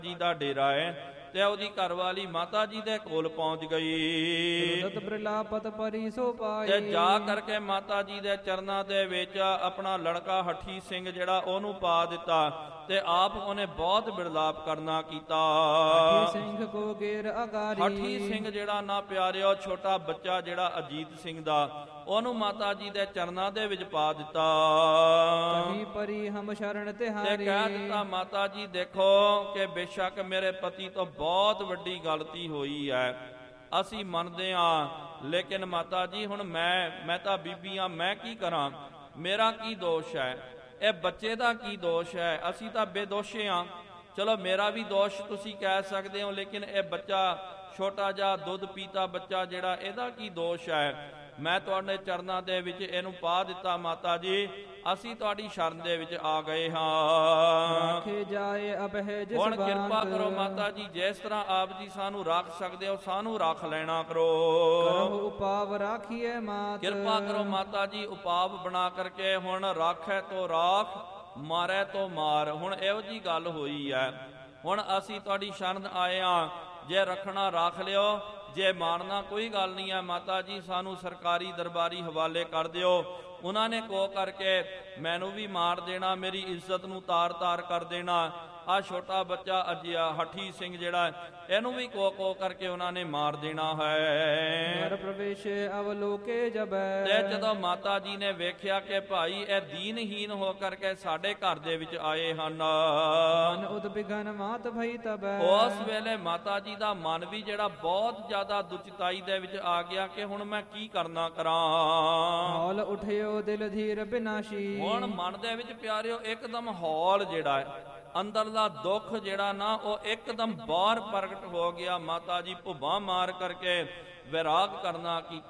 ਜੀ ਦਾ ਡੇਰਾ ਹੈ ਤੇ ਉਹਦੀ ਘਰਵਾਲੀ ਮਾਤਾ ਜੀ ਦੇ ਕੋਲ ਪਹੁੰਚ ਗਈ ਤੇ ਜਾ ਕਰਕੇ ਮਾਤਾ ਜੀ ਦੇ ਚਰਨਾਂ ਦੇ ਵਿੱਚ ਆਪਣਾ ਲੜਕਾ ਹੱਠੀ ਸਿੰਘ ਜਿਹੜਾ ਉਹਨੂੰ ਪਾ ਦਿੱਤਾ ਤੇ ਆਪ ਉਹਨੇ ਬਹੁਤ ਬਿਰਲਾਪ ਕਰਨਾ ਕੀਤਾ। ਹੱਠੀ ਸਿੰਘ ਜਿਹੜਾ ਨਾ ਪਿਆਰਿਓ ਛੋਟਾ ਬੱਚਾ ਜਿਹੜਾ ਅਜੀਤ ਸਿੰਘ ਦਾ ਉਹਨੂੰ ਮਾਤਾ ਜੀ ਦੇ ਚਰਨਾਂ ਦੇ ਵਿੱਚ ਪਾ ਦਿੱਤਾ ਤੇ ਕਹਿ ਦਿੱਤਾ ਮਾਤਾ ਜੀ ਦੇਖੋ ਕਿ ਬੇਸ਼ੱਕ ਮੇਰੇ ਪਤੀ ਤੋਂ ਬਹੁਤ ਵੱਡੀ ਗਲਤੀ ਹੋਈ ਹੈ, ਅਸੀਂ ਮੰਨਦੇ ਹਾਂ, ਲੇਕਿਨ ਮਾਤਾ ਜੀ ਹੁਣ ਮੈਂ ਤਾਂ ਬੀਬੀ ਹਾਂ, ਮੈਂ ਕੀ ਕਰਾਂ, ਮੇਰਾ ਕੀ ਦੋਸ਼ ਹੈ, ਇਹ ਬੱਚੇ ਦਾ ਕੀ ਦੋਸ਼ ਹੈ, ਅਸੀਂ ਤਾਂ ਬੇਦੋਸ਼ੇ ਹਾਂ। ਚਲੋ ਮੇਰਾ ਵੀ ਦੋਸ਼ ਤੁਸੀਂ ਕਹਿ ਸਕਦੇ ਹੋ, ਲੇਕਿਨ ਇਹ ਬੱਚਾ ਛੋਟਾ ਜਿਹਾ ਦੁੱਧ ਪੀਤਾ ਬੱਚਾ ਜਿਹੜਾ ਇਹਦਾ ਕੀ ਦੋਸ਼ ਹੈ। ਮੈਂ ਤੁਹਾਡੇ ਚਰਨਾਂ ਦੇ ਵਿੱਚ ਇਹਨੂੰ ਪਾ ਦਿੱਤਾ ਮਾਤਾ ਜੀ, ਅਸੀਂ ਤੁਹਾਡੀ ਸ਼ਰਨ ਦੇ ਵਿੱਚ ਆ ਗਏ ਹਾਂ। ਹੁਣ ਕਿਰਪਾ ਕਰੋ ਮਾਤਾ ਜੀ, ਜਿਸ ਤਰ੍ਹਾਂ ਆਪ ਜੀ ਸਾਨੂੰ ਰੱਖ ਸਕਦੇ ਹੋ ਸਾਨੂੰ ਰੱਖ ਲੈਣਾ ਕਰੋ। ਕਿਰਪਾ ਕਰੋ ਮਾਤਾ ਜੀ, ਉਪਾਵ ਬਣਾ ਕਰਕੇ ਹੁਣ ਰਾਖੈ ਤੋ ਰਾਖ ਮਾਰੈ ਤੋ ਮਾਰ। ਹੁਣ ਇਹੋ ਜੀ ਗੱਲ ਹੋਈ ਹੈ, ਹੁਣ ਅਸੀਂ ਤੁਹਾਡੀ ਸ਼ਰਨ ਆਏ ਹਾਂ, ਜੇ ਰੱਖਣਾ ਰੱਖ ਲਿਓ, ਜੇ ਮਾਰਨਾ ਕੋਈ ਗੱਲ ਨਹੀਂ ਹੈ। ਮਾਤਾ ਜੀ ਸਾਨੂੰ ਸਰਕਾਰੀ ਦਰਬਾਰੀ ਹਵਾਲੇ ਕਰ ਦਿਓ। ਉਹਨਾਂ ਨੇ ਕੋ ਕਰਕੇ ਮੈਨੂੰ ਵੀ ਮਾਰ ਦੇਣਾ, ਮੇਰੀ ਇੱਜ਼ਤ ਨੂੰ ਤਾਰ ਤਾਰ ਕਰ ਦੇਣਾ। ਆ ਛੋਟਾ ਬੱਚਾ ਅਜਿਹਾ ਹੱਠੀ ਸਿੰਘ ਜਿਹੜਾ ਇਹਨੂੰ ਵੀ ਕੋ ਕਰਕੇ ਉਹਨਾਂ ਨੇ ਮਾਰ ਦੇਣਾ ਹੈ। ਤੇ ਜਦੋਂ ਮਾਤਾ ਜੀ ਨੇ ਵੇਖਿਆ ਕਿ ਭਾਈ ਇਹ ਦੀਨਹੀਨ ਹੋ ਕਰਕੇ ਸਾਡੇ ਘਰ ਦੇ ਵਿੱਚ ਆਏ ਹਨ, ਉਸ ਵੇਲੇ ਮਾਤਾ ਜੀ ਦਾ ਮਨ ਵੀ ਜਿਹੜਾ ਬਹੁਤ ਜ਼ਿਆਦਾ ਦੁਚਿਤਾਈ ਦੇ ਵਿੱਚ ਆ ਗਿਆ ਕਿ ਹੁਣ ਮੈਂ ਕੀ ਕਰਨਾ ਕਰਾਂ। ਹੁਣ ਮਨ ਦੇ ਵਿੱਚ ਪਿਆਰਿਓ ਇੱਕਦਮ ਹੌਲ ਜਿਹੜਾ ਹੈ, ਅੰਦਰਲਾ ਦੁੱਖ ਜਿਹੜਾ ਨਾ ਉਹ ਇੱਕਦਮ ਬਾਹਰ ਪ੍ਰਗਟ ਹੋ ਗਿਆ। ਮਾਤਾ ਜੀ ਭੁੱਬਾਂ ਮਾਰ ਕਰਕੇ ਵਿਰਾਗ ਕਰਨਾ ਕੀਤਾ।